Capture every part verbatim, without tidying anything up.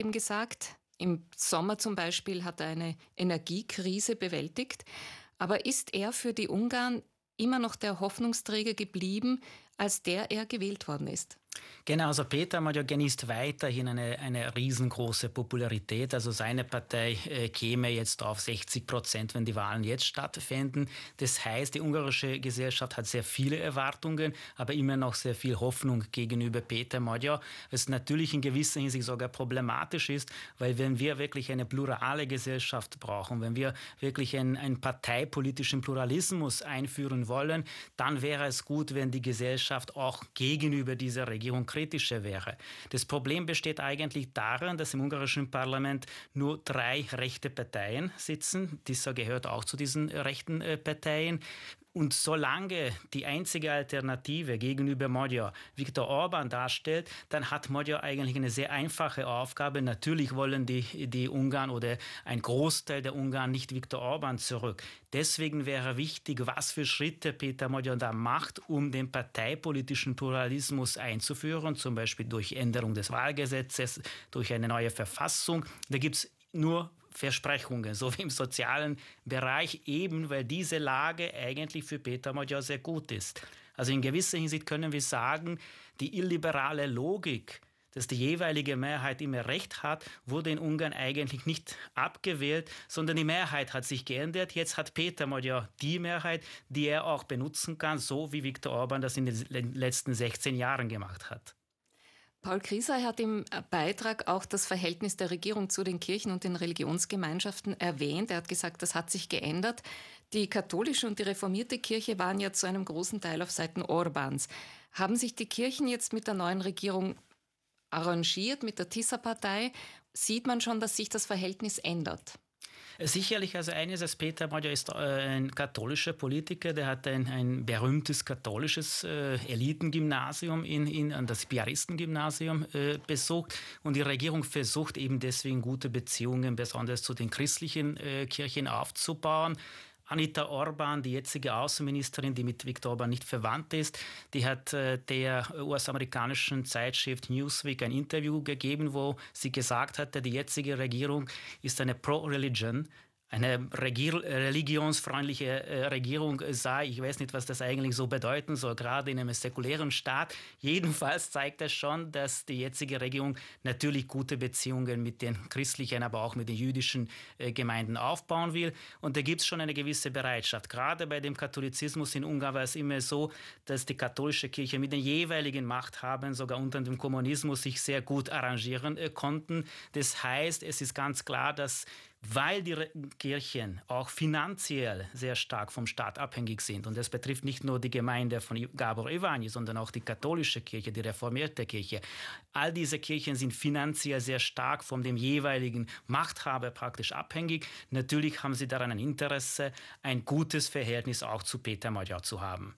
eben gesagt. Im Sommer zum Beispiel hat er eine Energiekrise bewältigt. Aber ist er für die Ungarn immer noch der Hoffnungsträger geblieben, als der er gewählt worden ist? Genau, also Péter Magyar genießt weiterhin eine, eine riesengroße Popularität. Also seine Partei äh, käme jetzt auf sechzig Prozent, wenn die Wahlen jetzt stattfinden. Das heißt, die ungarische Gesellschaft hat sehr viele Erwartungen, aber immer noch sehr viel Hoffnung gegenüber Péter Magyar, was natürlich in gewisser Hinsicht sogar problematisch ist, weil wenn wir wirklich eine plurale Gesellschaft brauchen, wenn wir wirklich einen, einen parteipolitischen Pluralismus einführen wollen, dann wäre es gut, wenn die Gesellschaft auch gegenüber dieser Regierung kritischer wäre. Das Problem besteht eigentlich darin, dass im ungarischen Parlament nur drei rechte Parteien sitzen. Tisa gehört auch zu diesen rechten Parteien. Und solange die einzige Alternative gegenüber Magyar Viktor Orbán darstellt, dann hat Magyar eigentlich eine sehr einfache Aufgabe. Natürlich wollen die, die Ungarn oder ein Großteil der Ungarn nicht Viktor Orbán zurück. Deswegen wäre wichtig, was für Schritte Péter Magyar da macht, um den parteipolitischen Pluralismus einzuführen, zum Beispiel durch Änderung des Wahlgesetzes, durch eine neue Verfassung. Da gibt es nur Versprechungen, so wie im sozialen Bereich, eben weil diese Lage eigentlich für Péter Magyar sehr gut ist. Also in gewisser Hinsicht können wir sagen, die illiberale Logik, dass die jeweilige Mehrheit immer Recht hat, wurde in Ungarn eigentlich nicht abgewählt, sondern die Mehrheit hat sich geändert. Jetzt hat Péter Magyar die Mehrheit, die er auch benutzen kann, so wie Viktor Orbán das in den letzten sechzehn Jahren gemacht hat. Paul Griesser hat im Beitrag auch das Verhältnis der Regierung zu den Kirchen und den Religionsgemeinschaften erwähnt. Er hat gesagt, das hat sich geändert. Die katholische und die reformierte Kirche waren ja zu einem großen Teil auf Seiten Orbáns. Haben sich die Kirchen jetzt mit der neuen Regierung arrangiert, mit der Tisa-Partei? Sieht man schon, dass sich das Verhältnis ändert? Sicherlich, also eines, als Péter Magyar ist ein katholischer Politiker, der hat ein, ein berühmtes katholisches äh, Elitengymnasium, in, in, das Piaristengymnasium äh, besucht und die Regierung versucht eben deswegen gute Beziehungen besonders zu den christlichen äh, Kirchen aufzubauen. Anita Orbán, die jetzige Außenministerin, die mit Viktor Orbán nicht verwandt ist, die hat äh, der U S-amerikanischen Zeitschrift Newsweek ein Interview gegeben, wo sie gesagt hatte, die jetzige Regierung ist eine Pro-Religion, eine Regier- religionsfreundliche äh, Regierung sei. Ich weiß nicht, was das eigentlich so bedeuten soll, gerade in einem säkulären Staat. Jedenfalls zeigt das schon, dass die jetzige Regierung natürlich gute Beziehungen mit den christlichen, aber auch mit den jüdischen äh, Gemeinden aufbauen will. Und da gibt es schon eine gewisse Bereitschaft. Gerade bei dem Katholizismus in Ungarn war es immer so, dass die katholische Kirche mit den jeweiligen Machthabern, sogar unter dem Kommunismus, sich sehr gut arrangieren äh, konnten. Das heißt, es ist ganz klar, dass weil die Kirchen auch finanziell sehr stark vom Staat abhängig sind, und das betrifft nicht nur die Gemeinde von Gábor Iványi, sondern auch die katholische Kirche, die reformierte Kirche. All diese Kirchen sind finanziell sehr stark von dem jeweiligen Machthaber praktisch abhängig. Natürlich haben sie daran ein Interesse, ein gutes Verhältnis auch zu Péter Magyar zu haben.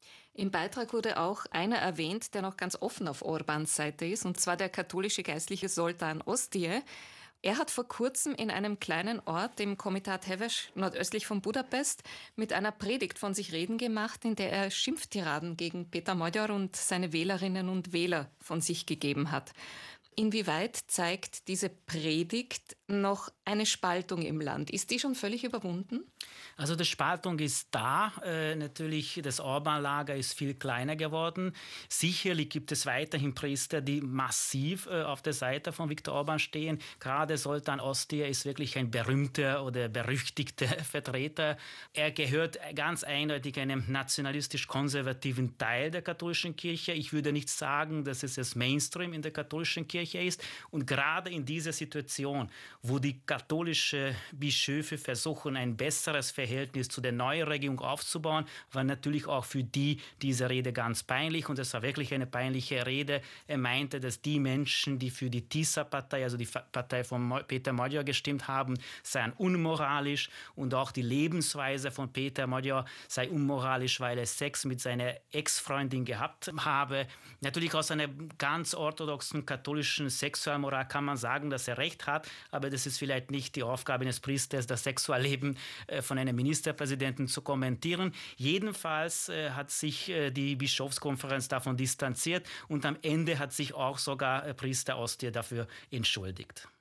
Im Beitrag wurde auch einer erwähnt, der noch ganz offen auf Orbáns Seite ist, und zwar der katholische Geistliche Zoltán Osztie. Er hat vor kurzem in einem kleinen Ort, im Komitat Heves, nordöstlich von Budapest, mit einer Predigt von sich reden gemacht, in der er Schimpftiraden gegen Péter Magyar und seine Wählerinnen und Wähler von sich gegeben hat. Inwieweit zeigt diese Predigt noch eine Spaltung im Land? Ist die schon völlig überwunden? Also die Spaltung ist da. Äh, natürlich, das Orbán-Lager ist viel kleiner geworden. Sicherlich gibt es weiterhin Priester, die massiv äh, auf der Seite von Viktor Orbán stehen. Gerade Zoltán Osztie ist wirklich ein berühmter oder berüchtigter Vertreter. Er gehört ganz eindeutig einem nationalistisch-konservativen Teil der katholischen Kirche. Ich würde nicht sagen, dass es das Mainstream in der katholischen Kirche ist. Und gerade in dieser Situation, wo die katholischen Bischöfe versuchen, ein besseres Verhältnis zu der neuen Regierung aufzubauen, war natürlich auch für die diese Rede ganz peinlich, und es war wirklich eine peinliche Rede. Er meinte, dass die Menschen, die für die Tisa-Partei, also die Partei von Péter Magyar gestimmt haben, seien unmoralisch, und auch die Lebensweise von Péter Magyar sei unmoralisch, weil er Sex mit seiner Ex-Freundin gehabt habe. Natürlich aus einer ganz orthodoxen katholischen Sexualmoral kann man sagen, dass er recht hat, aber das ist vielleicht nicht die Aufgabe eines Priesters, das Sexualleben von einem Ministerpräsidenten zu kommentieren. Jedenfalls hat sich die Bischofskonferenz davon distanziert und am Ende hat sich auch sogar Priester Ostier dafür entschuldigt.